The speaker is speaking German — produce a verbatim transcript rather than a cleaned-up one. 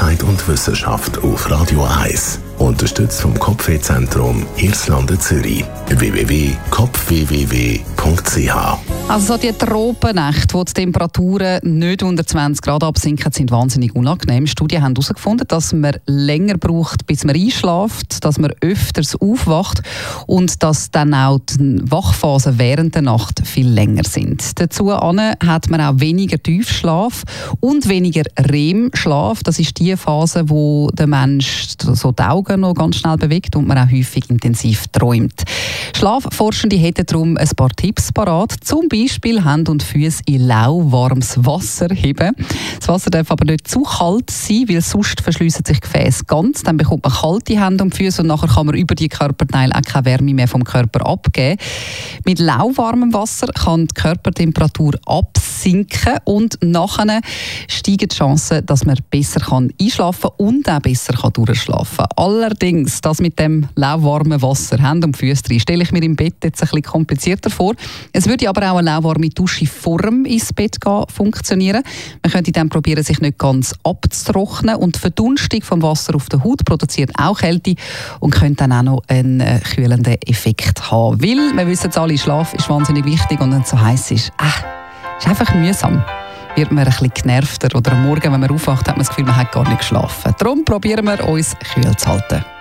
Gesundheit und Wissenschaft auf Radio eins. Unterstützt vom Kopfwehzentrum Irlande Zürich. w w w punkt kopf w w w punkt c h. Also so die Tropennächte, wo die Temperaturen nicht unter zwanzig Grad absinken, sind wahnsinnig unangenehm. Studien haben herausgefunden, dass man länger braucht, bis man einschläft, dass man öfters aufwacht und dass dann auch die Wachphasen während der Nacht viel länger sind. Dazu hat man auch weniger Tiefschlaf und weniger R E M-Schlaf. Das ist die Phase, wo der Mensch so die Augen noch ganz schnell bewegt und man auch häufig intensiv träumt. Schlafforschende hätten darum ein paar Tipps parat. Zum Beispiel Hände und Füße in lauwarmes Wasser heben. Das Wasser darf aber nicht zu kalt sein, weil sonst verschliessen sich Gefäße ganz. Dann bekommt man kalte Hände und Füße und nachher kann man über die Körperteile auch keine Wärme mehr vom Körper abgeben. Mit lauwarmem Wasser kann die Körpertemperatur absinken und nachher steigen die Chancen, dass man besser einschlafen kann und auch besser durchschlafen kann. Allerdings, das mit dem lauwarmen Wasser, Hände und Füße drin, stelle ich mir im Bett jetzt ein bisschen komplizierter vor. Es würde aber auch eine lauwarme Dusche vor dem ins Bett gehen funktionieren. Man könnte dann probieren, sich nicht ganz abzutrocknen. Und die Verdunstung vom Wasser auf der Haut produziert auch Kälte und könnte dann auch noch einen äh, kühlenden Effekt haben. Weil, wir wissen jetzt alle, Schlaf ist wahnsinnig wichtig und wenn es so heiß ist, äh, ist einfach mühsam. Wird man ein bisschen genervter oder am Morgen, wenn man aufwacht, hat man das Gefühl, man hat gar nicht geschlafen. Darum probieren wir, uns kühl zu halten.